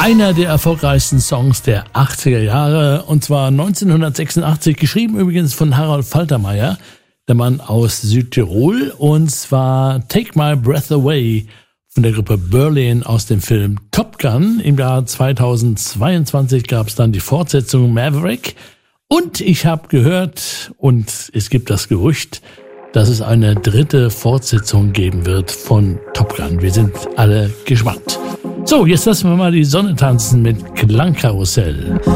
Einer der erfolgreichsten Songs der 80er Jahre, und zwar 1986, geschrieben übrigens von Harald Faltermeier, der Mann aus Südtirol, und zwar Take My Breath Away von der Gruppe Berlin aus dem Film Top Gun. Im Jahr 2022 gab es dann die Fortsetzung Maverick, und ich habe gehört, und es gibt das Gerücht, dass es eine dritte Fortsetzung geben wird von Top Gun. Wir sind alle gespannt. So, jetzt lassen wir mal die Sonne tanzen mit Klangkarussell.